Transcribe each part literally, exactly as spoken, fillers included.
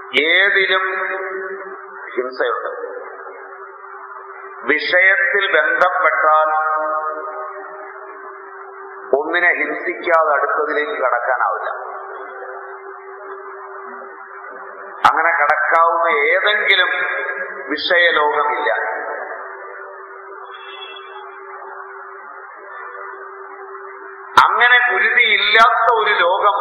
ഏതിലും ഹിംസയുണ്ട്. വിഷയത്തിൽ ബന്ധപ്പെട്ടാൽ ഒന്നിനെ ഹിംസിക്കാതെ അടുത്തതിലേക്ക് കടക്കാനാവില്ല. അങ്ങനെ കടക്കാവുന്ന ഏതെങ്കിലും വിഷയലോകമില്ല. അങ്ങനെ കുരുതിയില്ലാത്ത ഒരു ലോകം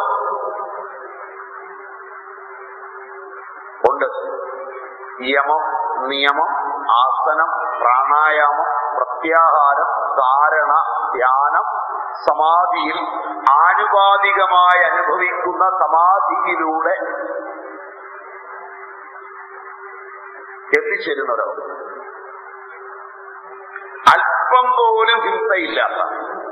ഉണ്ട്. യമം, നിയമം, ആസനം, പ്രാണായാമം, പ്രത്യാഹാരം, ധാരണ, ധ്യാനം, സമാധിയിൽ ആനുപാതികമായി അനുഭവിക്കുന്ന സമാധിയിലൂടെ എത്തിച്ചേരുന്നവരോ അല്പം പോലും ഹിംസയില്ലാത്ത,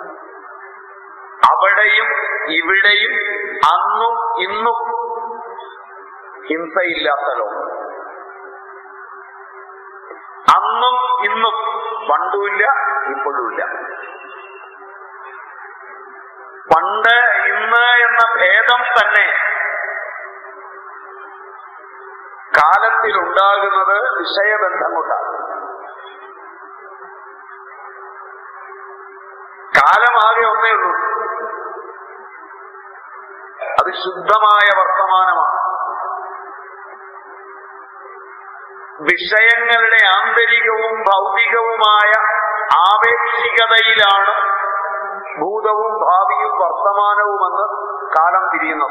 അവിടെയും ഇവിടെയും അന്നും ഇന്നും ഹിംസയില്ലാത്ത ലോകം. അന്നും ഇന്നും, പണ്ടുമില്ല ഇപ്പോഴുമില്ല. പണ്ട് ഇന്ന് എന്ന ഭേദം തന്നെ കാലത്തിലുണ്ടാകുന്നത് വിഷയബന്ധം കൊണ്ടാണ്. കാലമാകെ ഒന്നേ ഉള്ളൂ, അത് ശുദ്ധമായ വർത്തമാനമാണ്. വിഷയങ്ങളുടെ ആന്തരികവും ഭൗതികവുമായ ആപേക്ഷികതയിലാണ് ഭൂതവും ഭാവിയും വർത്തമാനവുമെന്ന് കാലം തിരിയുന്നത്.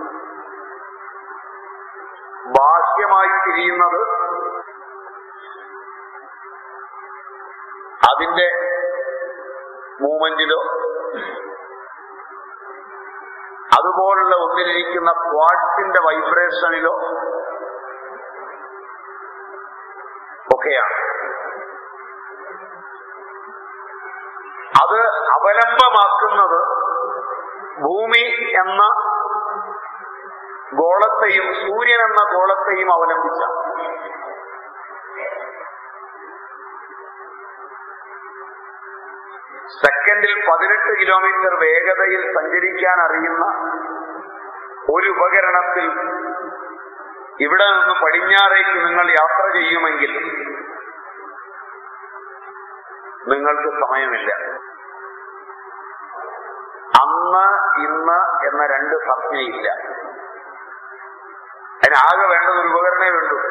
ബാഹ്യമായി തിരിയുന്നത് അതിന്റെ മൂവ്മെന്റിലോ അതുപോലുള്ള ഒന്നിലിരിക്കുന്ന ക്വാർട്സിന്റെ വൈബ്രേഷനിലോ ഒക്കെയാണ്. അത് അവലംബമാക്കുന്നത് ഭൂമി എന്ന ഗോളത്തെയും സൂര്യൻ എന്ന ഗോളത്തെയും അവലംബിച്ച സെക്കൻഡിൽ പതിനെട്ട് കിലോമീറ്റർ വേഗതയിൽ സഞ്ചരിക്കാൻ അറിയുന്ന ഒരു ഉപകരണത്തിൽ ഇവിടെ നിന്ന് പടിഞ്ഞാറേക്ക് നിങ്ങൾ യാത്ര ചെയ്യുമെങ്കിൽ നിങ്ങൾക്ക് സമയമില്ല. അന്ന് ഇന്ന് എന്ന രണ്ട് സംജ്ഞയില്ല. അതിനാകെ വേണ്ടത് ഒരു ഉപകരണമേ വേണ്ടൂ.